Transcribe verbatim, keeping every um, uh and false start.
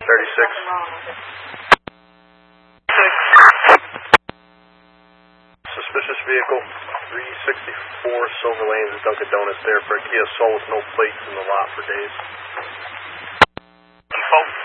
thirty-six. Suspicious vehicle, three sixty-four Silver Lanes, Dunkin' Donuts there for a Kia Soul with no plates in the lot for days. Info.